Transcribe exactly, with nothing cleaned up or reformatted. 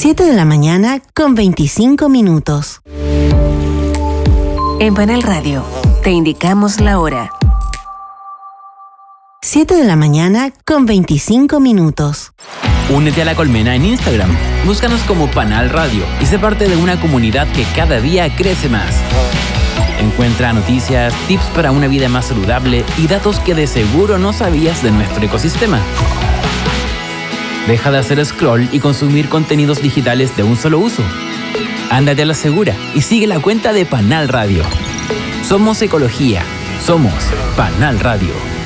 siete de la mañana con veinticinco minutos. En Panal Radio, te indicamos la hora. siete de la mañana con veinticinco minutos. Únete a La Colmena en Instagram. Búscanos como Panal Radio y sé parte de una comunidad que cada día crece más. Encuentra noticias, tips para una vida más saludable y datos que de seguro no sabías de nuestro ecosistema. Deja de hacer scroll y consumir contenidos digitales de un solo uso. Ándate a la segura y sigue la cuenta de Panal Radio. Somos ecología. Somos Panal Radio.